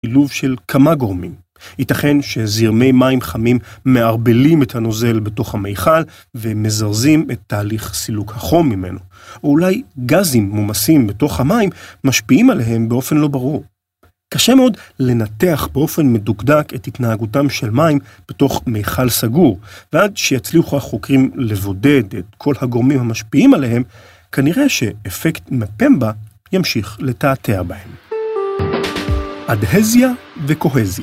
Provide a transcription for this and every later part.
שילוב של כמה גורמים. ייתכן שזרמי מים חמים מערבלים את הנוזל בתוך המיכל ומזרזים את תהליך סילוק החום ממנו. או אולי גזים מומסים בתוך המים משפיעים עליהם באופן לא ברור. קשה מאוד לנתח באופן מדוקדק את התנהגותם של מים בתוך מיכל סגור, ועד שיצליחו החוקרים לבודד את כל הגורמים המשפיעים עליהם, כנראה שאפקט מפמבה ימשיך לתעתע בהם. אדהזיה וקוהזיה.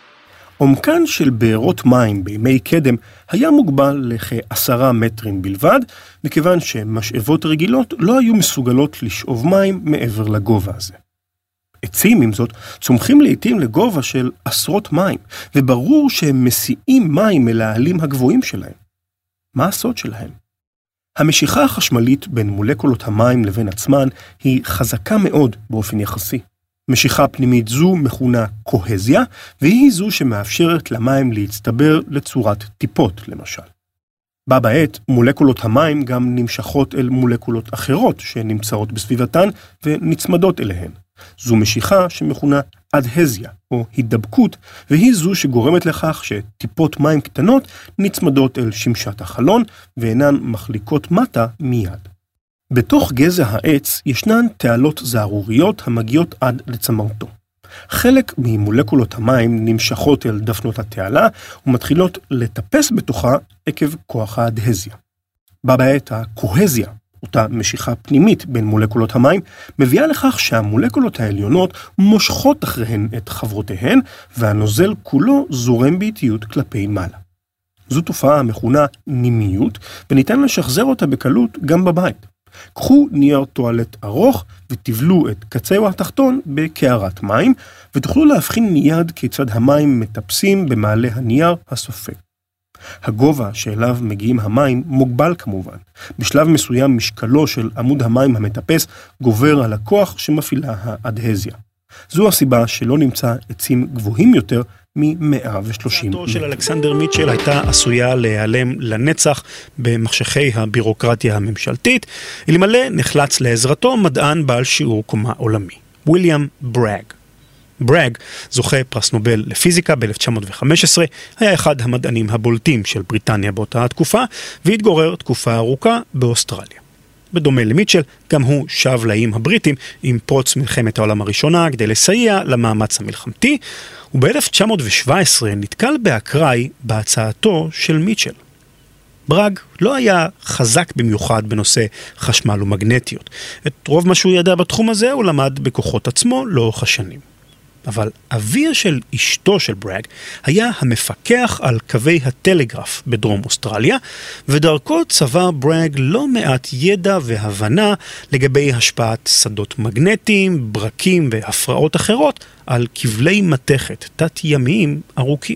עומקן של בארות מים בימי קדם היה מוגבל לכ10 מטרים בלבד, מכיוון שמשאבות רגילות לא היו מסוגלות לשאוב מים מעבר לגובה הזה. עצים עם זאת צומחים לעתים לגובה של עשרות מים, וברור שהם מסיעים מים אל העלים הגבוהים שלהם. מה הסוד שלהם? המשיכה החשמלית בין מולקולות המים לבין עצמן היא חזקה מאוד באופן יחסי. משיכה פנימית זו מכונה קוהזיה, והיא זו שמאפשרת למים להצטבר לצורת טיפות למשל. בה בעת, מולקולות המים גם נמשכות אל מולקולות אחרות שנמצאות בסביבתן ונצמדות אליהן. זו משיכה שמכונה אדהזיה או הידבקות, והיא זו שגורמת לכך שטיפות מים קטנות נצמדות אל שמשת החלון ואינן מחליקות מטה מיד. בתוך גזע העץ ישנן תעלות זערוריות המגיעות עד לצמרתו. חלק ממולקולות המים נמשכות אל דפנות התעלה ומתחילות לטפס בתוכה עקב כוח האדהזיה. בה בעת הקוהזיה, אותה משיכה פנימית בין מולקולות המים, מביאה לכך שהמולקולות העליונות מושכות אחריהן את חברותיהן, והנוזל כולו זורם באיטיות כלפי מעלה. זו תופעה המכונה נימיות, וניתן לשחזר אותה בקלות גם בבית. קחו נייר טואלט ארוך ותבלו את קצהו התחתון בקערת מים, ותוכלו להבחין מיד כיצד המים מטפסים במעלה הנייר הסופג. הגובה שאליו מגיעים המים מוגבל כמובן. בשלב מסוים משקלו של עמוד המים המטפס גובר על הכוח שמפעילה האדהזיה. זו הסיבה שלא נמצא עצים גבוהים יותר מ-130 מטר. של אלכסנדר מיטשל הייתה עשויה להיעלם לנצח במחשכי הבירוקרטיה הממשלתית, אלמלא נחלץ לעזרתו מדען בעל שיעור קומה עולמי, ויליאם ברג. ברג, זוכה פרס נובל לפיזיקה ב-1915, היה אחד המדענים הבולטים של בריטניה באותה התקופה, והתגורר תקופה ארוכה באוסטרליה. בדומה למיטשל, גם הוא שב לאיים הבריטים עם פרוץ מלחמת העולם הראשונה כדי לסייע למאמץ המלחמתי, וב-1917 נתקל באקראי בהצעתו של מיטשל. ברג לא היה חזק במיוחד בנושא חשמל ומגנטיות. את רוב מה שהוא ידע בתחום הזה הוא למד בכוחות עצמו לאורך השנים. אבל אביה של אשתו של ברג היה המפקח על קווי הטלגרף בדרום אוסטרליה, ודרכו צבר ברג לא מעט ידע והבנה לגבי השפעת שדות מגנטיים, ברקים והפרעות אחרות על כבלי מתכת תת-ימיים ארוכים.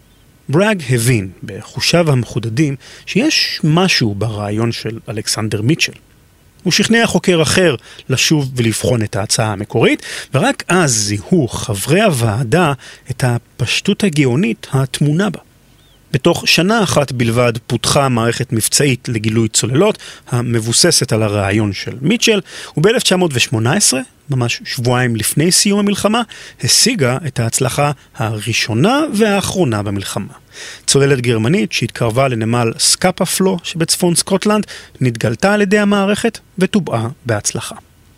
ברג הבין בחושיו המחודדים שיש משהו ברעיון של אלכסנדר מיטשל. הוא שכנע חוקר אחר לשוב ולבחון את ההצעה המקורית, ורק אז זיהו חברי הוועדה את הפשטות הגאונית התמונה בה. בתוך שנה אחת בלבד פותחה מערכת מבצעית לגילוי צוללות, המבוססת על הרעיון של מיטשל, וב-1918, ממש שבועיים לפני סיום המלחמה, השיגה את ההצלחה הראשונה והאחרונה במלחמה. צוללת גרמנית שהתקרבה לנמל סקאפפלו שבצפון סקוטלנד, נתגלתה על ידי המערכת וטובעה בהצלחה.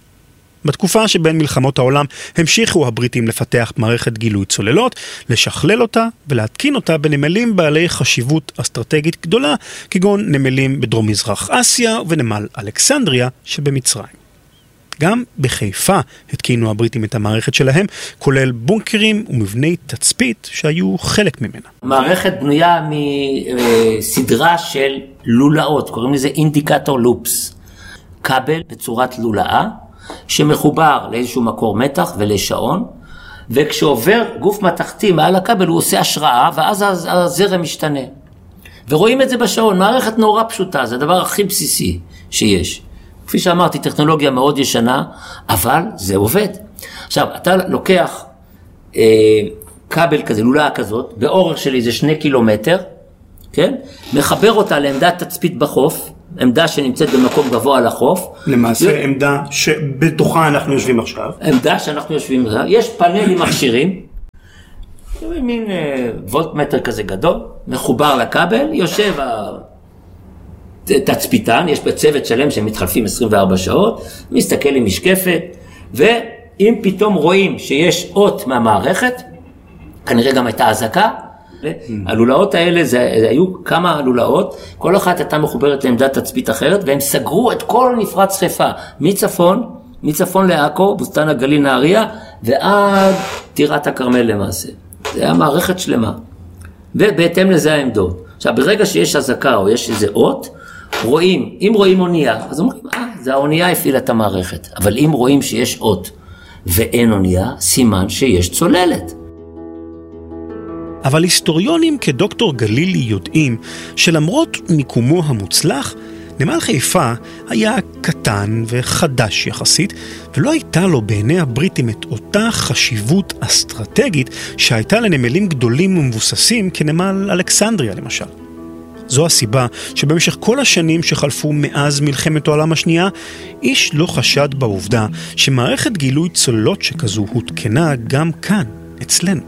בתקופה שבין מלחמות העולם המשיכו הבריטים לפתח מערכת גילוי צוללות, לשכלל אותה ולהתקין אותה בנמלים בעלי חשיבות אסטרטגית גדולה, כגון נמלים בדרום מזרח אסיה ונמל אלכסנדריה שבמצרים. גם בחיפה התקינו הבריטים את המערכת שלהם, כולל בונקרים ומבני תצפית שהיו חלק ממנה. המערכת בנויה מסדרה של לולאות, קוראים לזה אינדיקטור לופס. כבל בצורת לולאה, שמחובר לאיזשהו מקור מתח ולשעון, וכשעובר גוף מתכתי מעל הכבל הוא עושה השראה, ואז הזרם משתנה. ורואים את זה בשעון, מערכת נורא פשוטה, זה הדבר הכי בסיסי שיש. כפי שאמרתי, טכנולוגיה מאוד ישנה, אבל זה עובד. עכשיו, אתה לוקח כבל כזה, לולאה כזאת, באורך שלי זה 2 קילומטר, כן? מחבר אותה לעמדת תצפית בחוף, עמדה שנמצאת במקום גבוה על החוף. למעשה עמדה שבתוכה אנחנו יושבים עכשיו. עמדה שאנחנו יושבים עכשיו. יש פאנלים מכשירים, מין וולטמטר כזה גדול, מחובר לכבל, יושב תצפיתן, יש בצוות שלם שמתחלפים 24 שעות, מסתכל עם משקפת, ואם פתאום רואים שיש אות מהמערכת, כנראה גם הייתה הזקה, הלולאות האלה, היו כמה לולאות, כל אחת הייתה מחוברת לעמדת תצפית אחרת, והם סגרו את כל מפרץ חיפה, מצפון לעכו, בוסתן הגליל נהריה, ועד טירת הכרמל למעשה. זה היה מערכת שלמה. ובהתאם לזה העמדות. עכשיו, ברגע שיש הזקה או יש איזה אות, אם רואים אונייה, אז אומרים, זה האונייה הפעילה את המערכת. אבל אם רואים שיש אות ואין אונייה, סימן שיש צוללת. אבל היסטוריונים כדוקטור גלילי יודעים שלמרות מיקומו המוצלח, נמל חיפה היה קטן וחדש יחסית, ולא הייתה לו בעיני הבריטים את אותה חשיבות אסטרטגית שהייתה לנמלים גדולים ומבוססים כנמל אלכסנדריה למשל. זו הסיבה שבמשך כל השנים שחלפו מאז מלחמת העולם השנייה, איש לא חשד בעובדה שמערכת גילוי צוללות שכזו הותקנה גם כאן, אצלנו.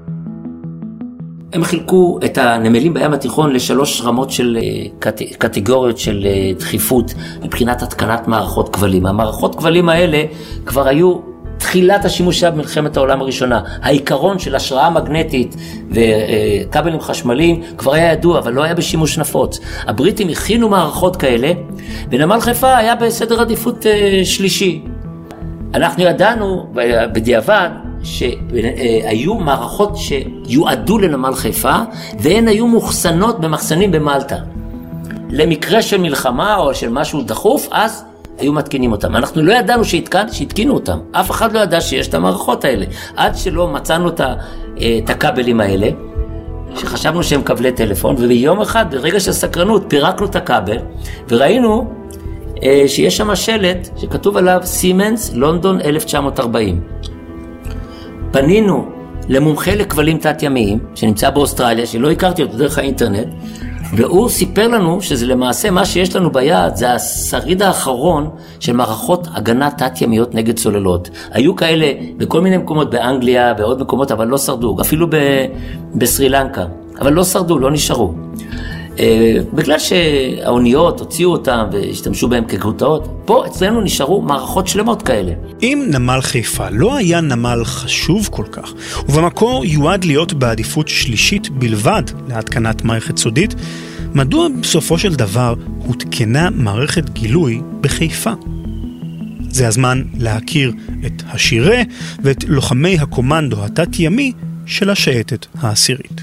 הם חילקו את הנמלים בים התיכון לשלוש רמות של קטגוריות של דחיפות מבחינת התקנת מערכות כבלים. המערכות כבלים האלה כבר היו תחילת השימוש במלחמת העולם הראשונה. העיקרון של השראה מגנטית וכבלים חשמליים כבר היה ידוע, אבל לא היה בשימוש נפוץ. הבריטים הכינו מערכות כאלה, ונמל חיפה היה בסדר עדיפות שלישי. אנחנו ידענו בדיעבד שהיו מערכות שיועדו לנמל חיפה, והן היו מוחסנות במחסנים במלטה. למקרה של מלחמה או של משהו דחוף, אז היו מתקינים אותם. אנחנו לא ידענו שהתקינו אותם. אף אחד לא ידע שיש את המערכות האלה. עד שלא מצאנו את הכבלים האלה, שחשבנו שהם כבלי טלפון, וביום אחד, ברגע של סקרנות, פירקנו את הכבל, וראינו שיש שם שלט שכתוב עליו סימנס, לונדון 1940. פנינו למומחה לכבלים תת-ימיים, שנמצא באוסטרליה, שלא הכרתי אותו דרך האינטרנט, והוא סיפר לנו שזה למעשה מה שיש לנו ביד, זה השריד האחרון של מערכות הגנה תת-ימיות נגד צוללות. היו כאלה בכל מיני מקומות באנגליה, בעוד מקומות, אבל לא שרדו, אפילו בסרי לנקה, אבל לא שרדו, לא נשארו. בגלל שהאוניות הוציאו אותם והשתמשו בהם כגרוטאות, פה אצלנו נשארו מערכות שלמות כאלה. אם נמל חיפה לא היה נמל חשוב כל כך, ובמקור יועד להיות בעדיפות שלישית בלבד להתקנת מערכת סודית, מדוע בסופו של דבר הותקנה מערכת גילוי בחיפה? זה הזמן להכיר את השירה ואת לוחמי הקומנדו התת-ימי של השייטת העשירית.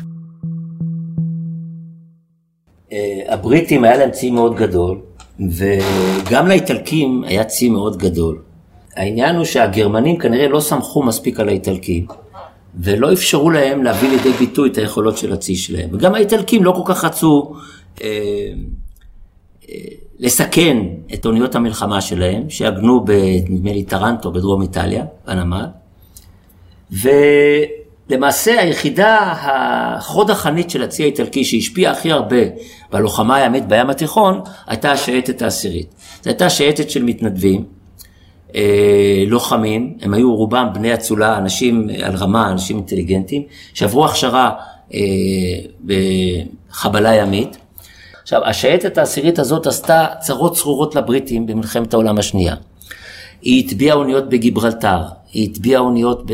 הבריטים היה להם צי מאוד גדול, וגם לאיטלקים היה צי מאוד גדול. העניין הוא שהגרמנים כנראה לא סמכו מספיק על האיטלקים, ולא אפשרו להם להביא לידי ביטוי את היכולות של הצי שלהם. וגם האיטלקים לא כל כך רצו לסכן את אוניות המלחמה שלהם, שעגנו נדמה לי טרנטו בדרום איטליה, בנמל. למעשה היחידה, החוד החנית של הצי האיטלקי שהשפיעה הכי הרבה בלוחמה הימית בים התיכון, הייתה השייטת העשירית. זו הייתה שייטת של מתנדבים, לוחמים, הם היו רובם בני אצולה, אנשים על רמה, אנשים אינטליגנטים, שעברו הכשרה בחבלה ימית. עכשיו, השייטת העשירית הזאת עשתה צרות צרורות לבריטים במלחמת העולם השנייה. היא הטביעה אוניות בגיברלטר, היא הטביעה אוניות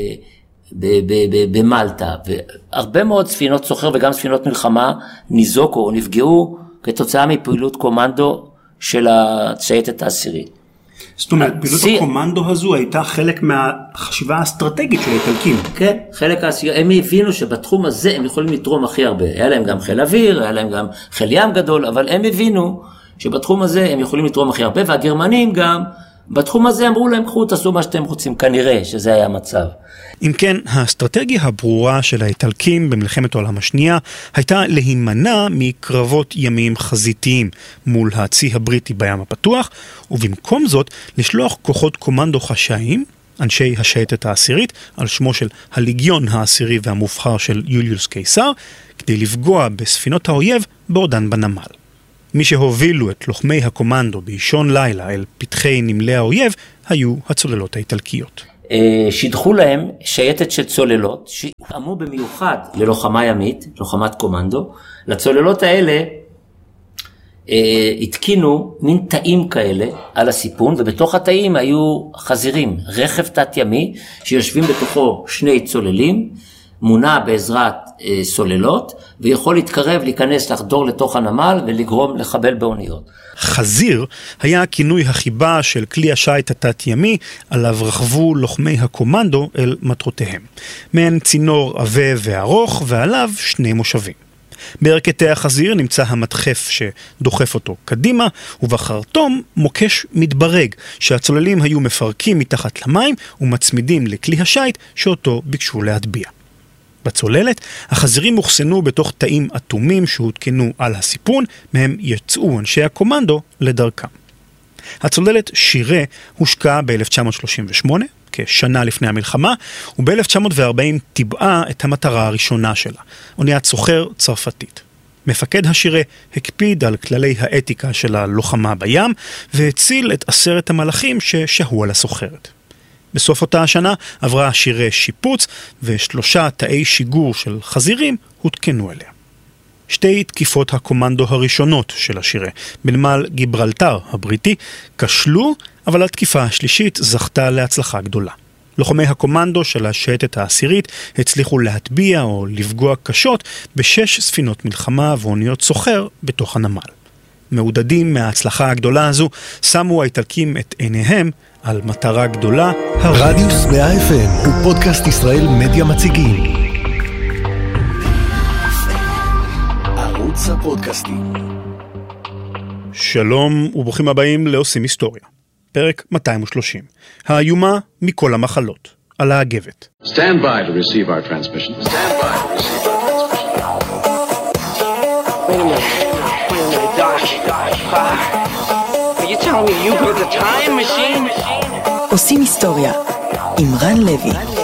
במלטה, והרבה מאוד ספינות סוחר וגם ספינות מלחמה ניזוקו או נפגעו כתוצאה מפעילות קומנדו של השייטת העשירית. זאת אומרת, פעילות הקומנדו הזו הייתה חלק מהחשיבה האסטרטגית של האיטלקים. כן, חלק העשירי, הם הבינו שבתחום הזה הם יכולים לתרום הכי הרבה. היה להם גם חיל אוויר, היה להם גם חיל ים גדול, אבל הם הבינו שבתחום הזה הם יכולים לתרום הכי הרבה, והגרמנים גם בתחום הזה אמרו להם, קחו, תעשו מה שאתם רוצים, כנראה שזה היה המצב. אם כן, האסטרטגיה הברורה של האיטלקים במלחמת העולם השנייה הייתה להימנע מקרבות ימיים חזיתיים מול הצי הבריטי בים הפתוח, ובמקום זאת לשלוח כוחות קומנדו חשאיים, אנשי השייטת העשירית, על שמו של הליגיון העשירי והמובחר של יוליוס קיסר, כדי לפגוע בספינות האויב בעודן בנמל. מי שהובילו את לוחמי הקומנדו באישון לילה אל פתחי נמלי האויב היו הצוללות האיטלקיות. שידחו להם שייטת של צוללות, שהתאמו במיוחד ללוחמה ימית, לוחמת קומנדו. לצוללות האלה התקינו מין תאים כאלה על הסיפון, ובתוך התאים היו חזירים, רכב תת ימי, שיושבים בתוכו שני צוללים, מונע בעזרת סוללות, ויכול להתקרב, להיכנס, לחדור לתוך הנמל, ולגרום לחבל באוניות. חזיר היה כינוי החיבה של כלי השייט התת ימי, עליו רכבו לוחמי הקומנדו אל מטרותיהם. מעין צינור עבה וארוך, ועליו שני מושבים. בערכתי החזיר נמצא המדחף שדוחף אותו קדימה, ובחרטום מוקש מתברג שהצוללים היו מפרקים מתחת למים ומצמידים לכלי השייט שאותו ביקשו להטביע. בצוללת החזירים מוכסנו בתוך תאים אטומים שהותקנו על הסיפון, מהם יצאו אנשי הקומנדו לדרכם. הצוללת שירה הושקעה ב-1938, כשנה לפני המלחמה, וב-1940 טיבעה את המטרה הראשונה שלה, אוניית סוחר צרפתית. מפקד השירה הקפיד על כללי האתיקה של הלוחמה בים, והציל את 10 המלאכים ששהו על הסוחרת. בסוף אותה השנה עברה השירה שיפוץ, ו3 תאי שיגור של חזירים הותקנו אליה. 2 תקיפות הקומנדו הראשונות של השירה, בנמל גיברלטר הבריטי, כשלו, אבל התקיפה השלישית זכתה להצלחה גדולה. לוחמי הקומנדו של השייטת העשירית הצליחו להטביע או לפגוע קשות ב6 ספינות מלחמה ואוניות סוחר בתוך הנמל. מעודדים מההצלחה הגדולה הזו, שמו האיטלקים את עיניהם על מטרה גדולה. רדיוס 100 FM הוא פודקאסט ישראל מדיה מציגים. ערוץ הפודקאסטים. שלום וברוכים הבאים לעושים היסטוריה. פרק 230. האיומה מכל המחלות. על האגבת. Stand by to receive our transmission. Stand by to receive our transmission. Wait a minute, Doc. Are you telling me you built a time machine? עושים היסטוריה עם רן לוי.